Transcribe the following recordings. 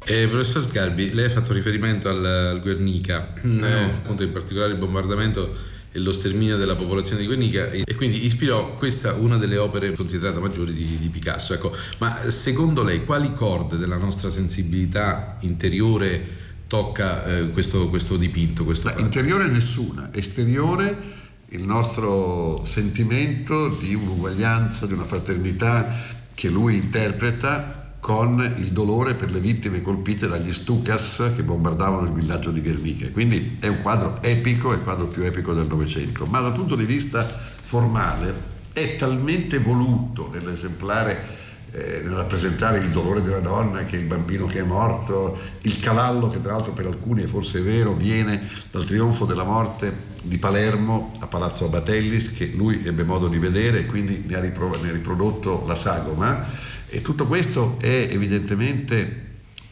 Professor Sgarbi, lei ha fatto riferimento al Guernica, appunto in particolare il bombardamento e lo sterminio della popolazione di Guernica, e quindi ispirò questa, una delle opere considerate maggiori di Picasso. Ecco, ma secondo lei quali corde della nostra sensibilità interiore tocca questo dipinto? Interiore nessuna, esteriore il nostro sentimento di un'uguaglianza, di una fraternità che lui interpreta con il dolore per le vittime colpite dagli Stukas che bombardavano il villaggio di Guernica. Quindi è un quadro epico, è il quadro più epico del Novecento, ma dal punto di vista formale è talmente voluto nell'esemplare, nel rappresentare il dolore della donna, che è il bambino che è morto, il cavallo che tra l'altro per alcuni, è forse vero, viene dal trionfo della morte di Palermo a Palazzo Abatellis, che lui ebbe modo di vedere e quindi ne ha riprodotto la sagoma. E tutto questo è evidentemente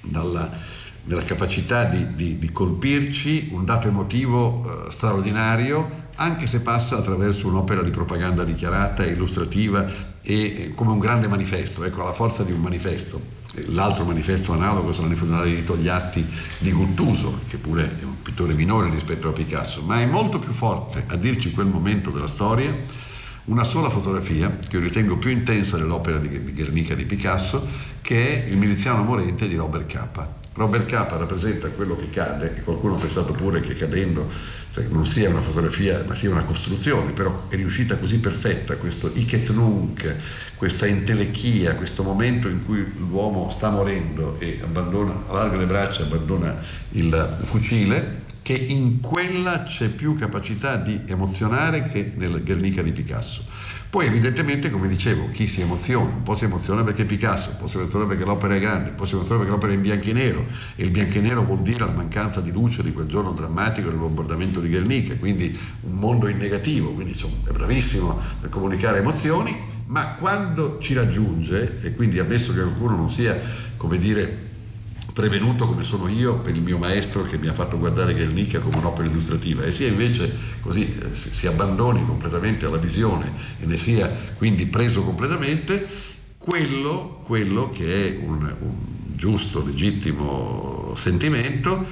nella capacità di colpirci un dato emotivo straordinario, anche se passa attraverso un'opera di propaganda dichiarata e illustrativa e come un grande manifesto, ecco, la forza di un manifesto. L'altro manifesto analogo sono le funerali di Togliatti di Guttuso, che pure è un pittore minore rispetto a Picasso, ma è molto più forte a dirci quel momento della storia una sola fotografia che io ritengo più intensa dell'opera di Guernica di Picasso, che è Il miliziano morente di Robert Capa. Robert Capa rappresenta quello che cade, e qualcuno ha pensato pure che cadendo non sia una fotografia ma sia una costruzione, però è riuscita così perfetta, questo Hic nunc, questa entelechia, questo momento in cui l'uomo sta morendo e allarga le braccia, abbandona il fucile, che in quella c'è più capacità di emozionare che nel Guernica di Picasso. Poi evidentemente, come dicevo, chi si emoziona, un po' si emoziona perché è Picasso, un po' si emoziona perché l'opera è grande, un po' si emoziona perché l'opera è in bianco e nero, e il bianco e nero vuol dire la mancanza di luce di quel giorno drammatico del bombardamento di Guernica, quindi un mondo in negativo, quindi è bravissimo per comunicare emozioni, ma quando ci raggiunge, e quindi ammesso che qualcuno non sia, come dire, prevenuto come sono io per il mio maestro che mi ha fatto guardare Guernica come un'opera illustrativa, e sia invece così si abbandoni completamente alla visione e ne sia quindi preso completamente, quello che è un giusto, legittimo sentimento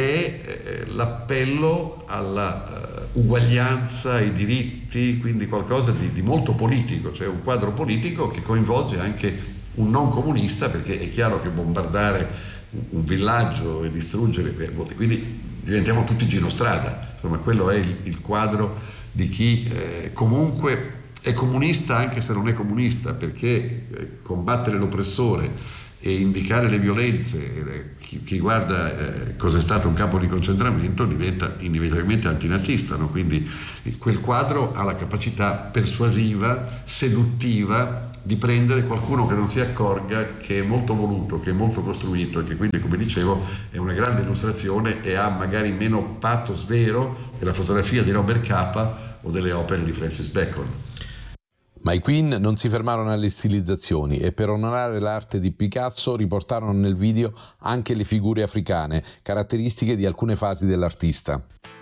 è l'appello alla uguaglianza, ai diritti, quindi qualcosa di molto politico, cioè un quadro politico che coinvolge anche un non comunista, perché è chiaro che bombardare un villaggio e distruggere, quindi diventiamo tutti girostrada. Insomma, quello è il quadro di chi comunque è comunista anche se non è comunista, perché combattere l'oppressore e indicare le violenze, chi guarda cos'è stato un campo di concentramento diventa inevitabilmente antinazista, no? Quindi quel quadro ha la capacità persuasiva, seduttiva di prendere qualcuno che non si accorga che è molto voluto, che è molto costruito e che quindi, come dicevo, è una grande illustrazione e ha magari meno pathos vero della fotografia di Robert Capa o delle opere di Francis Bacon. Ma i Queen non si fermarono alle stilizzazioni e per onorare l'arte di Picasso riportarono nel video anche le figure africane, caratteristiche di alcune fasi dell'artista.